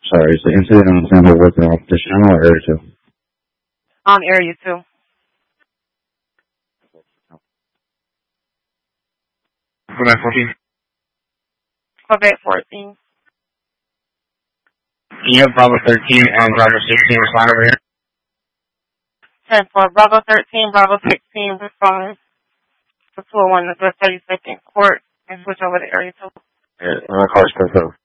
Sorry, is the incident on December working off the channel or area 2? On area 2. Quebec 14. Quebec 14. Can you have Bravo 13 and Bravo 16 respond over here? 10-4, Bravo 13, Bravo 16, respond to 201 the 32nd Court and switch over to area 2. Yeah, my car's confirmed.